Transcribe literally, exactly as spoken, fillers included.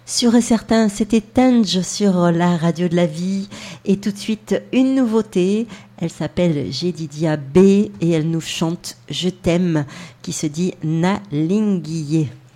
Sûr et certain, c'était Tange sur la radio de la vie. Et tout de suite, une nouveauté. Elle s'appelle Jedidia B et elle nous chante Je t'aime, qui se dit Nalinguié.